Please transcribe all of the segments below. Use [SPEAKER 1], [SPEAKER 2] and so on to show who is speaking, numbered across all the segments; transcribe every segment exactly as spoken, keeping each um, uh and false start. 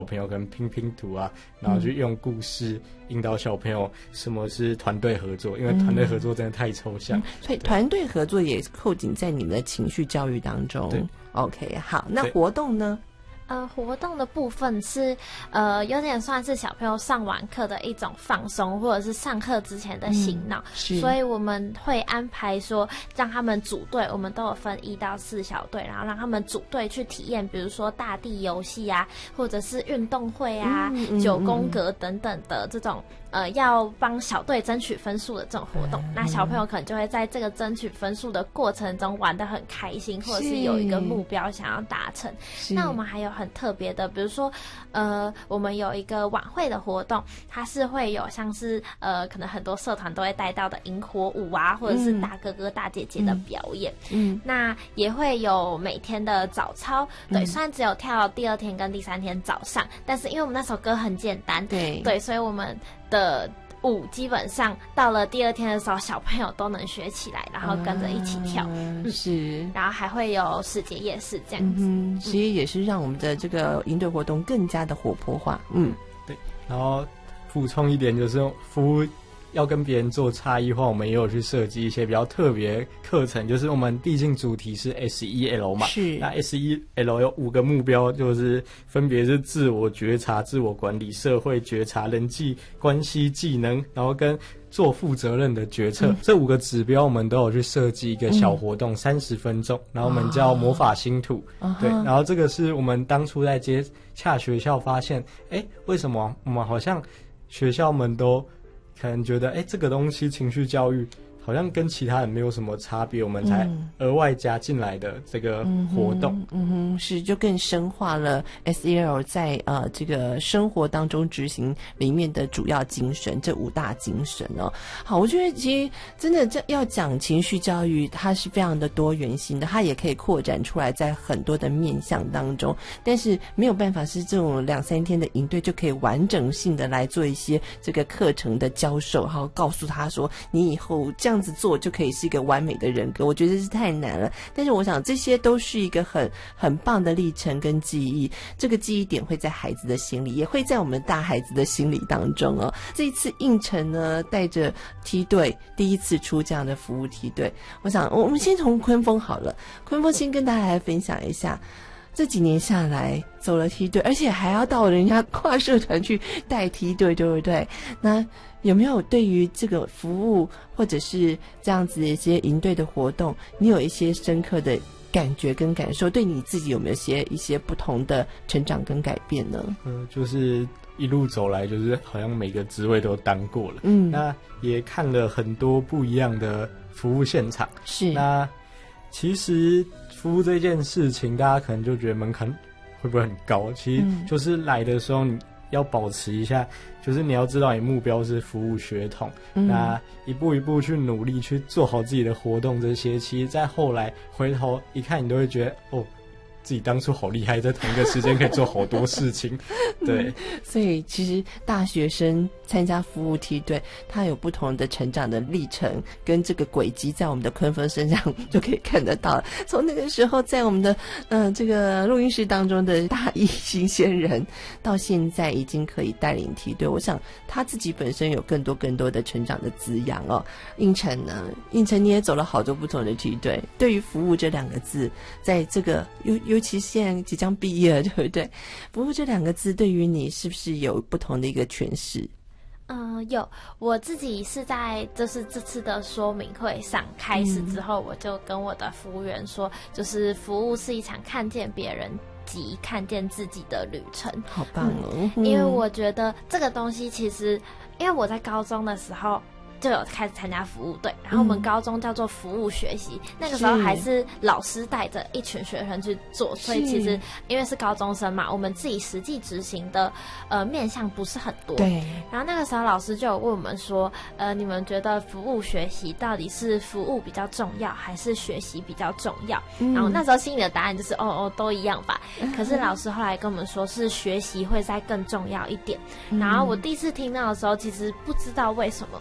[SPEAKER 1] 朋友可能拼拼图啊，然后去用故事引导小朋友什么是团队合作，因为团队合作真的太抽象，嗯、
[SPEAKER 2] 所以团队合作也扣紧在你们的情绪教育当中。
[SPEAKER 1] 对
[SPEAKER 2] ，OK， 好，那活动呢？
[SPEAKER 3] 呃，活动的部分是，呃，有点算是小朋友上完课的一种放松，或者是上课之前的醒脑、嗯，所以我们会安排说，让他们组队，我们都有分一到四小队，然后让他们组队去体验，比如说大地游戏啊，或者是运动会啊、嗯嗯、九宫格等等的这种，呃，要帮小队争取分数的这种活动、嗯。那小朋友可能就会在这个争取分数的过程中玩得很开心，或者是有一个目标想要达成。那我们还有很特别的，比如说，呃，我们有一个晚会的活动，它是会有像是呃，可能很多社团都会带到的萤火舞啊，或者是大哥哥大姐姐的表演。嗯，那也会有每天的早操，对，虽然只有跳第二天跟第三天早上，但是因为我们那首歌很简单，对对，所以我们的舞基本上到了第二天的时候，小朋友都能学起来，然后跟着一起跳，
[SPEAKER 2] 嗯、是，
[SPEAKER 3] 然后还会有世界夜市这样子，
[SPEAKER 2] 嗯，其实也是让我们的这个营队活动更加的活泼化，嗯，
[SPEAKER 1] 对。然后补充一点，就是服务要跟别人做差异化，我们也有去设计一些比较特别课程，就是我们毕竟主题是 S E L 嘛，
[SPEAKER 2] 是，
[SPEAKER 1] 那 S E L 有五个目标，就是分别是自我觉察、自我管理、社会觉察、人际关系技能，然后跟做负责任的决策、嗯、这五个指标我们都有去设计一个小活动，三十、嗯、分钟，然后我们叫魔法星图、哦、对，然后这个是我们当初在接洽学校发现，哎，为什么我们好像学校们都可能觉得，哎，这个东西情绪教育好像跟其他人没有什么差别，我们才额外加进来的这个活动。
[SPEAKER 2] 嗯 哼, 嗯哼，是就更深化了 S E L 在呃这个生活当中执行里面的主要精神，这五大精神哦。好，我觉得其实真的这要讲情绪教育，它是非常的多元性的，它也可以扩展出来在很多的面向当中，但是没有办法是这种两三天的营队就可以完整性的来做一些这个课程的教授，然后告诉他说你以后这样这样子做就可以是一个完美的人格，我觉得是太难了。但是我想这些都是一个很很棒的历程跟记忆，这个记忆点会在孩子的心里，也会在我们大孩子的心里当中哦。这一次应承呢带着梯队第一次出这样的服务梯队，我想我们先从坤峰好了，坤峰先跟大家来分享一下这几年下来走了梯队，而且还要到人家跨社团去带梯队，对不对？那有没有对于这个服务或者是这样子的一些营队的活动，你有一些深刻的感觉跟感受？对你自己有没有些一些不同的成长跟改变呢？
[SPEAKER 1] 嗯，就是一路走来，就是好像每个职位都当过了，
[SPEAKER 2] 嗯，
[SPEAKER 1] 那也看了很多不一样的服务现场。
[SPEAKER 2] 是，
[SPEAKER 1] 那其实服务这件事情，大家可能就觉得门槛会不会很高？其实就是来的时候你要保持一下，就是你要知道你目标是服务血统、嗯、那一步一步去努力去做好自己的活动，这些其实在后来回头一看，你都会觉得哦，自己当初好厉害，在同一个时间可以做好多事情。对、嗯，
[SPEAKER 2] 所以其实大学生参加服务梯队，他有不同的成长的历程跟这个轨迹，在我们的坤峰身上就可以看得到。从那个时候在我们的呃这个录音室当中的大一新鲜人，到现在已经可以带领梯队，我想他自己本身有更多更多的成长的滋养哦。应成呢，应成你也走了好多不同的梯队，对于服务这两个字，在这个尤尤其现在即将毕业了，对不对？服务这两个字对于你是不是有不同的一个诠释？
[SPEAKER 3] 嗯、呃，有，我自己是在就是这次的说明会上开始之后、嗯、我就跟我的服务员说，就是服务是一场看见别人及看见自己的旅程。
[SPEAKER 2] 好棒哦、
[SPEAKER 3] 嗯、因为我觉得这个东西其实因为我在高中的时候就有开始参加服务队，然后我们高中叫做服务学习、嗯、那个时候还是老师带着一群学生去做，所以其实因为是高中生嘛，我们自己实际执行的呃面向不是很多。
[SPEAKER 2] 对。
[SPEAKER 3] 然后那个时候老师就有问我们说，呃，你们觉得服务学习到底是服务比较重要，还是学习比较重要？嗯、然后那时候心里的答案就是哦哦都一样吧。可是老师后来跟我们说是学习会再更重要一点。嗯、然后我第一次听到的时候，其实不知道为什么，嗯、可是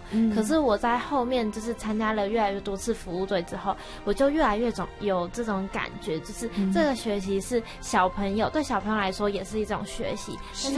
[SPEAKER 3] 是我在后面就是参加了越来越多次服务队之后，我就越来越种有这种感觉，就是这个学习是小朋友对小朋友来说也是一种学习，但是